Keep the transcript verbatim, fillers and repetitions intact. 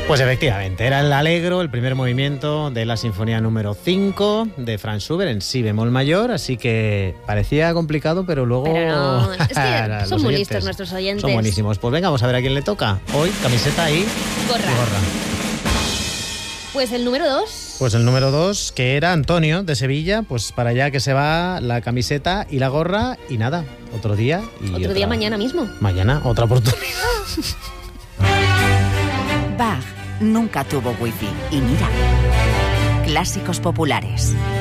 Pues efectivamente, era el Allegro, el primer movimiento de la sinfonía número cinco de Franz Schubert en si bemol mayor, así que parecía complicado, pero luego... Pero no, es que son muy listos nuestros oyentes. Son buenísimos. Pues venga, vamos a ver a quién le toca. Hoy, camiseta y gorra. y gorra. Pues el número dos. Pues el número dos, que era Antonio, de Sevilla, pues para allá que se va la camiseta y la gorra y nada, otro día. Y otro otra... día mañana mismo. Mañana, otra oportunidad. Bach nunca tuvo wifi y mira, clásicos populares.